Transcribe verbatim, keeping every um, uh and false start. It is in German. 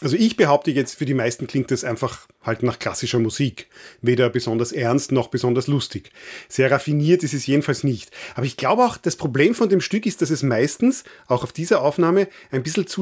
Also ich behaupte jetzt, für die meisten klingt das einfach halt nach klassischer Musik. Weder besonders ernst noch besonders lustig. Sehr raffiniert ist es jedenfalls nicht. Aber ich glaube auch, das Problem von dem Stück ist, dass es meistens, auch auf dieser Aufnahme, ein bisschen zu